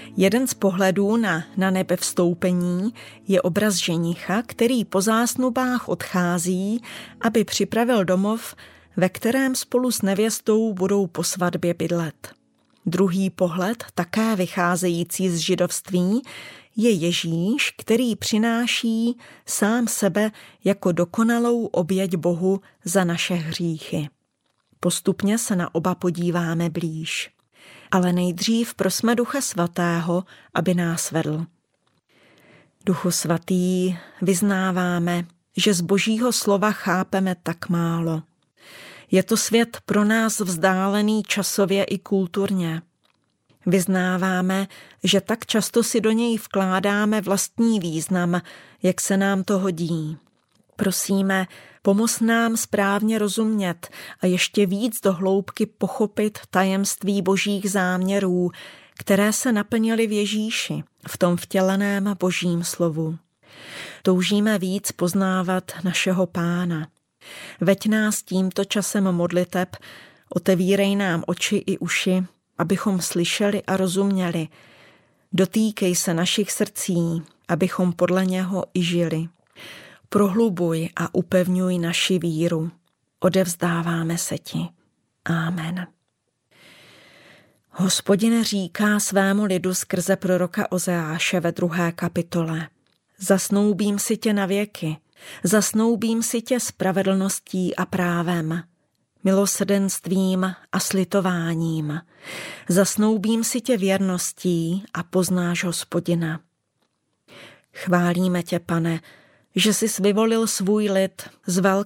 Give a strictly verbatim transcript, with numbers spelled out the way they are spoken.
Jeden z pohledů na, na nebevstoupení je obraz ženicha, který po zásnubách odchází, aby připravil domov, ve kterém spolu s nevěstou budou po svatbě bydlet. Druhý pohled, také vycházející z židovství, je Ježíš, který přináší sám sebe jako dokonalou oběť Bohu za naše hříchy. Postupně se na oba podíváme blíž. Ale nejdřív prosme Ducha Svatého, aby nás vedl. Duchu Svatý, vyznáváme, že z Božího slova chápeme tak málo. Je to svět pro nás vzdálený časově i kulturně. Vyznáváme, že tak často si do něj vkládáme vlastní význam, jak se nám to hodí. Prosíme, pomoz nám správně rozumět a ještě víc do hloubky pochopit tajemství Božích záměrů, které se naplnily v Ježíši, v tom vtěleném Božím slovu. Toužíme víc poznávat našeho Pána. Veď nás tímto časem modliteb, otevírej nám oči i uši, abychom slyšeli a rozuměli. Dotýkej se našich srdcí, abychom podle něho i žili. Prohlubuj a upevňuj naši víru. Odevzdáváme se ti. Amen. Hospodin říká svému lidu skrze proroka Ozeáše ve druhé kapitole. Zasnoubím si tě na věky, zasnoubím si tě spravedlností a právem, milosrdenstvím a slitováním. Zasnoubím si tě věrností a poznáš Hospodina. Chválíme tě, Pane, že jsi vyvolil svůj lid z velké